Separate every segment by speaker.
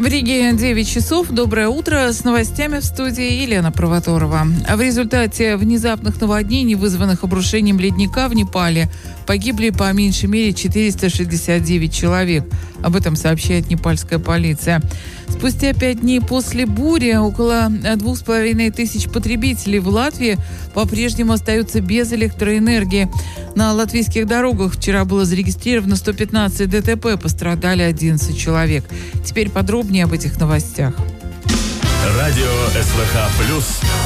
Speaker 1: Риге 9 часов. Доброе утро. С новостями в студии Елена Провоторова. В результате внезапных наводнений, вызванных обрушением ледника в Непале, погибли по меньшей мере 469 человек. Об этом сообщает непальская полиция. Спустя 5 дней после бури около 2500 потребителей в Латвии по-прежнему остаются без электроэнергии. На латвийских дорогах вчера было зарегистрировано 115 ДТП, пострадали 11 человек. Теперь подробнее об этих новостях.
Speaker 2: Радио СВХ Плюс.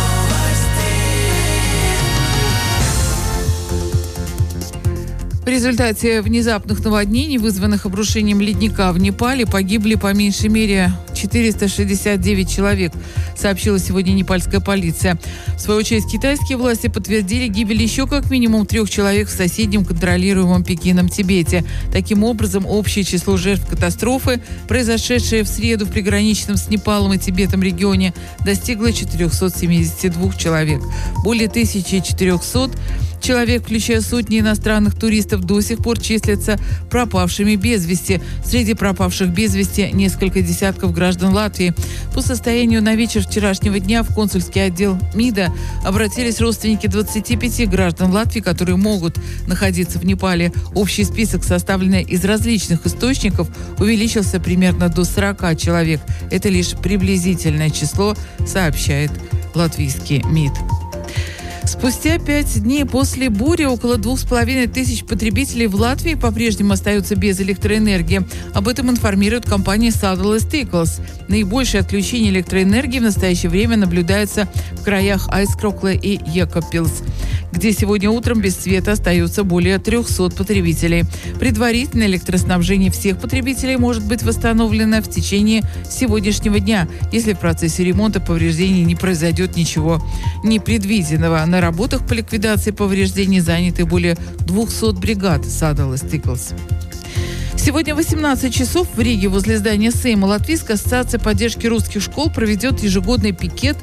Speaker 1: В результате внезапных наводнений, вызванных обрушением ледника в Непале, погибли по меньшей мере 469 человек, сообщила сегодня непальская полиция. В свою очередь, китайские власти подтвердили гибель еще как минимум 3 человек в соседнем контролируемом Пекином Тибете. Таким образом, общее число жертв катастрофы, произошедшей в среду в приграничном с Непалом и Тибетом регионе, достигло 472 человек. Более 1400 человек, включая сотни иностранных туристов, до сих пор числятся пропавшими без вести. Среди пропавших без вести несколько десятков граждан Латвии. По состоянию на вечер вчерашнего дня в консульский отдел МИДа обратились родственники 25 граждан Латвии, которые могут находиться в Непале. Общий список, составленный из различных источников, увеличился примерно до 40 человек. Это лишь приблизительное число, сообщает латвийский МИД. Спустя 5 дней после бури около 2500 потребителей в Латвии по-прежнему остаются без электроэнергии. Об этом информирует компания Sadler Stickles. Наибольшее отключение электроэнергии в настоящее время наблюдается в краях Айскрокле и Екапилс, где сегодня утром без света остаются более 300 потребителей. Предварительное электроснабжение всех потребителей может быть восстановлено в течение сегодняшнего дня, если в процессе ремонта повреждений не произойдет ничего непредвиденного. На работах по ликвидации повреждений заняты более 200 бригад Sadler Stickles. Сегодня в 18 часов в Риге возле здания Сейма Латвийская ассоциация поддержки русских школ проведет ежегодный пикет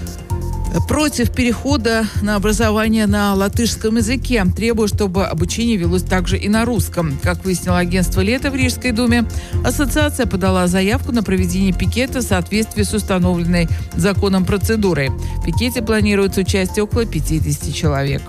Speaker 1: против перехода на образование на латышском языке, требуя, чтобы обучение велось также и на русском. Как выяснило агентство «Лето» в Рижской думе, ассоциация подала заявку на проведение пикета в соответствии с установленной законом процедурой. В пикете планируется участие около 50 человек.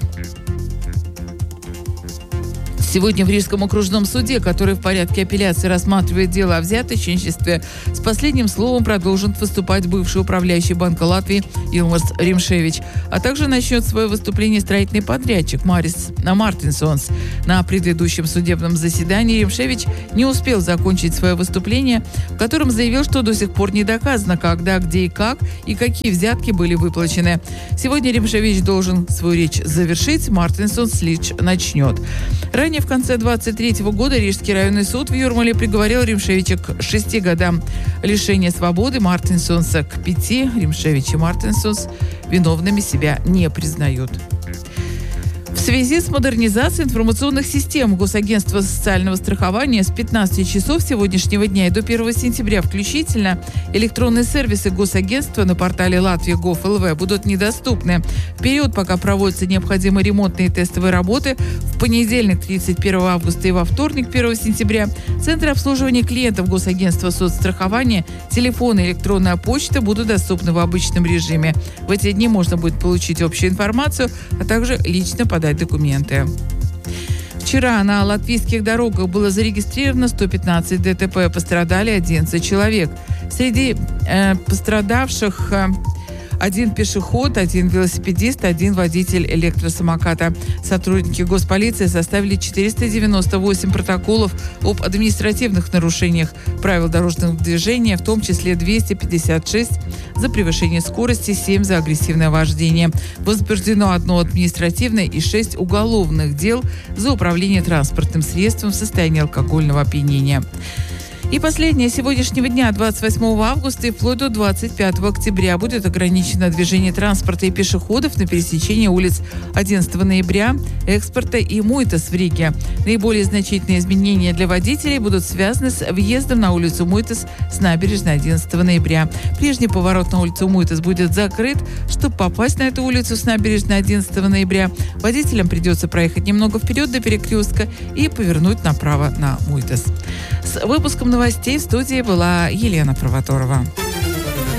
Speaker 1: Сегодня в Рижском окружном суде, который в порядке апелляции рассматривает дело о взяточничестве, с последним словом продолжит выступать бывший управляющий Банка Латвии Илмарс Римшевич, а также начнет свое выступление строительный подрядчик Марис Мартинсонс. На предыдущем судебном заседании Римшевич не успел закончить свое выступление, в котором заявил, что до сих пор не доказано, когда, где и как, и какие взятки были выплачены. Сегодня Римшевич должен свою речь завершить, Мартинсонс лишь начнет. Ранее в конце 2023 года Рижский районный суд в Юрмале приговорил Римшевича к 6 годам лишения свободы, Мартинсонса к 5. Римшевич и Мартинсонс виновными себя не признают. В связи с модернизацией информационных систем Госагентства социального страхования с 15 часов сегодняшнего дня и до 1 сентября включительно электронные сервисы Госагентства на портале Latvia.gov.lv будут недоступны. В период, пока проводятся необходимые ремонтные и тестовые работы, в понедельник 31 августа и во вторник 1 сентября Центры обслуживания клиентов Госагентства соцстрахования, телефоны и электронная почта будут доступны в обычном режиме. В эти дни можно будет получить общую информацию, а также лично подать документы. Вчера на латвийских дорогах было зарегистрировано 115 ДТП, пострадали 11 человек. Среди пострадавших 1 пешеход, 1 велосипедист, 1 водитель электросамоката. Сотрудники госполиции составили 498 протоколов об административных нарушениях правил дорожного движения, в том числе 256 за превышение скорости, 7 за агрессивное вождение. Возбуждено 1 административное и 6 уголовных дел за управление транспортным средством в состоянии алкогольного опьянения. И последнее. Сегодняшнего дня, 28 августа и вплоть до 25 октября будет ограничено движение транспорта и пешеходов на пересечении улиц 11 ноября, Экспорта и Муйтас в Риге. Наиболее значительные изменения для водителей будут связаны с въездом на улицу Муйтас с набережной 11 ноября. Прежний поворот на улицу Муйтас будет закрыт. Чтобы попасть на эту улицу с набережной 11 ноября, водителям придется проехать немного вперед до перекрестка и повернуть направо на Муйтас. С выпуском новостей в студии была Елена Провоторова.